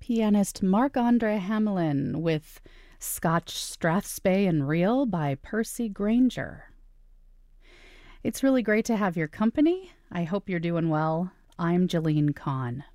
pianist Marc-Andre Hamelin with Scotch Strathspey and Reel by Percy Grainger. It's really great to have your company. I hope you're doing well. I'm Jeline Kahn.